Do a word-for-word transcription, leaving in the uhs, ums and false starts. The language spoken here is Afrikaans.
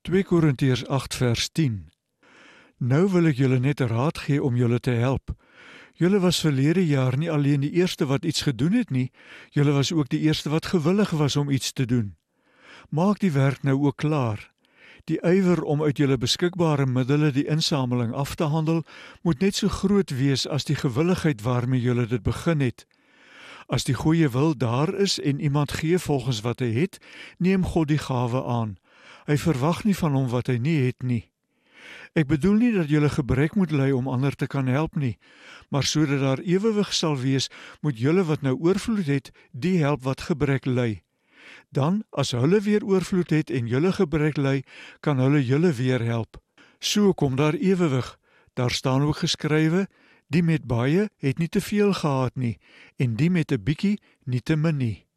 twee Korintiërs agt vers tien. Nou wil ek julle net raad gee om julle te help. Julle was verlede jaar nie alleen die eerste wat iets gedoen het nie, julle was ook die eerste wat gewillig was om iets te doen. Maak die werk nou ook klaar. Die ywer om uit julle beskikbare middele die insameling af te handel, moet net so groot wees as die gewilligheid waarmee julle dit begin het. As die goeie wil daar is en iemand gee volgens wat hy het, neem God die gawe aan. Hy verwag nie van hom wat hy nie het nie. Ek bedoel nie dat julle gebrek moet ly om ander te kan help nie, maar sodat daar ewewig sal wees, moet julle wat nou oorvloed het, die help wat gebrek ly. Dan, as hulle weer oorvloed het en julle gebrek ly, kan hulle julle weer help. So kom daar ewewig. Daar staan ook geskrywe, die met baie het nie te veel gehad nie, en die met 'n bietjie nie te min nie.